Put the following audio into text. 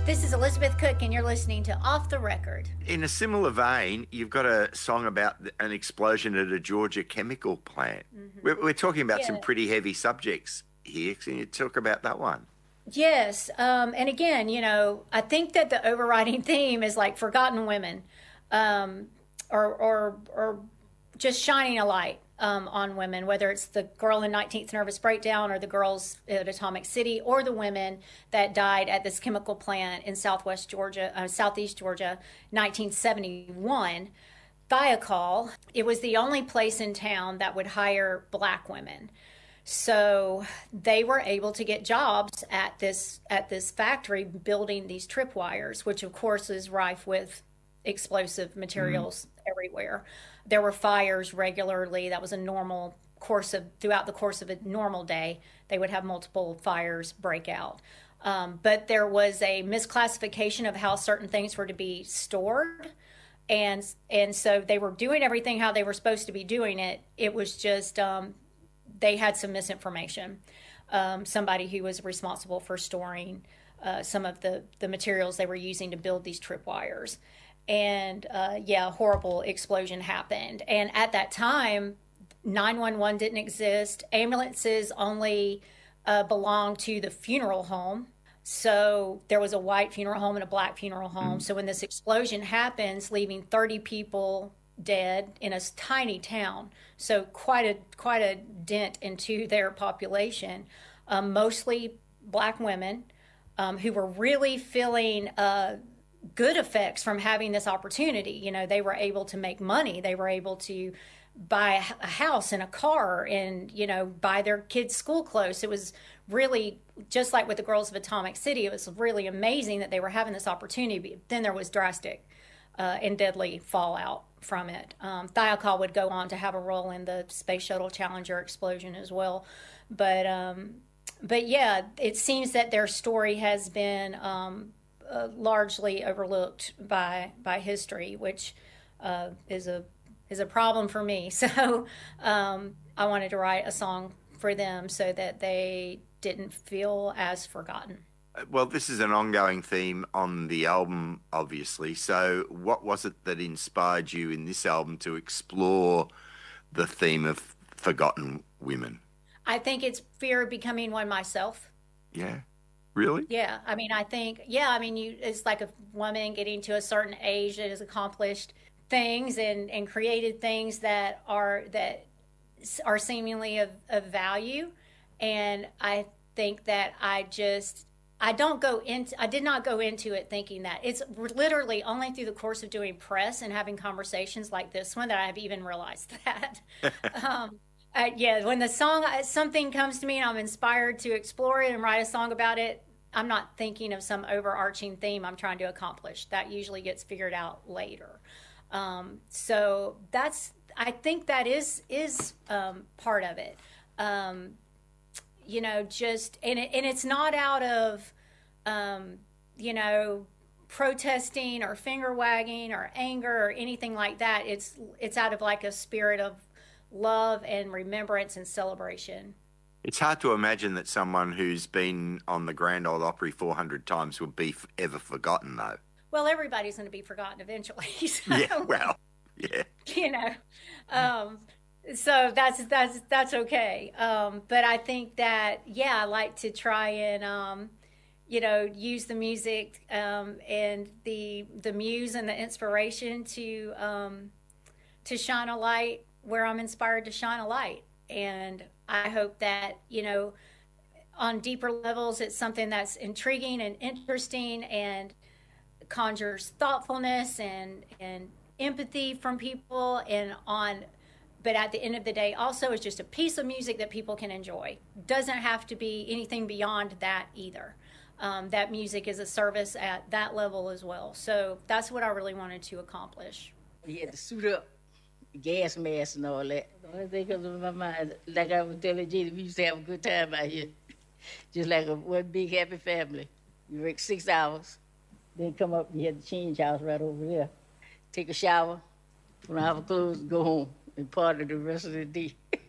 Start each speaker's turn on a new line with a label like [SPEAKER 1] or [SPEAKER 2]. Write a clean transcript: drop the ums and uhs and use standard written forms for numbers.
[SPEAKER 1] This is Elizabeth Cook, and you're listening to Off the Record.
[SPEAKER 2] In a similar vein, you've got a song about an explosion at a Georgia chemical plant. We're talking about some
[SPEAKER 1] Yeah.
[SPEAKER 2] pretty heavy subjects here. Can you talk about that one?
[SPEAKER 1] Yes. And again, I think that the overriding theme is like forgotten women, um, or just shining a light on women, whether it's the girl in 19th Nervous Breakdown or the girls at Atomic City or the women that died at this chemical plant in southeast Georgia, 1971. Thiokol. It was the only place in town that would hire black women. So they were able to get jobs at this factory building these tripwires, which of course is rife with explosive materials everywhere. There were fires regularly. That was a normal course of throughout the course of a normal day. They would have multiple fires break out. But there was a misclassification of how certain things were to be stored, and so they were doing everything how they were supposed to be doing it. It was just they had some misinformation. Somebody who was responsible for storing some of the materials they were using to build these tripwires. And yeah, a horrible explosion happened. And at that time, 911 didn't exist. Ambulances only belonged to the funeral home. So there was a white funeral home and a black funeral home. So when this explosion happens, leaving 30 people dead in a tiny town, so quite a dent into their population, mostly black women who were really feeling good effects from having this opportunity. They were able to make money. They were able to buy a house and a car and, buy their kids' school clothes. It was really just like with the girls of Atomic City. It was really amazing that they were having this opportunity. But then there was drastic and deadly fallout from it. Thiokol would go on to have a role in the Space Shuttle Challenger explosion as well. But yeah, it seems that their story has been largely overlooked by history, which is a problem for me. So I wanted to write a song for them so that they didn't feel as forgotten.
[SPEAKER 2] Well, this is an ongoing theme on the album, obviously. So, what was it that inspired you in this album to explore the theme of forgotten women?
[SPEAKER 1] I think it's fear of becoming one myself.
[SPEAKER 2] Yeah, really?
[SPEAKER 1] Yeah, I mean, it's like a woman getting to a certain age that has accomplished things and created things that are seemingly of value. And I think that I did not go into it thinking that. It's literally only through the course of doing press and having conversations like this one that I've even realized that. um, yeah, when something comes to me and I'm inspired to explore it and write a song about it, I'm not thinking of some overarching theme I'm trying to accomplish. That usually gets figured out later. So I think that is part of it. Just and it's not out of um, you know protesting or finger wagging or anger or anything like that. It's out of like a spirit of love and remembrance and celebration.
[SPEAKER 2] It's hard to imagine that someone who's been on the Grand Ole Opry 400 times would be ever forgotten, though.
[SPEAKER 1] Well, everybody's going to be forgotten eventually.
[SPEAKER 2] Yeah,
[SPEAKER 1] So
[SPEAKER 2] well, yeah.
[SPEAKER 1] you know um so that's okay. But I think that, yeah, I like to try and use the music and the muse and the inspiration to shine a light where I'm inspired to shine a light. And I hope that, on deeper levels, it's something that's intriguing and interesting and conjures thoughtfulness and empathy from people, but at the end of the day also it's just a piece of music that people can enjoy. Doesn't have to be anything beyond that either. That music is a service at that level as well. So that's what I really wanted to accomplish.
[SPEAKER 3] He had to suit up, gas mask and all that. The only thing comes to my mind, like I was telling Jenny, we used to have a good time out here. Just like one big happy family. You work 6 hours, then come up, you had the change house right over there. Take a shower, put on our clothes, go home, and party the rest of the day.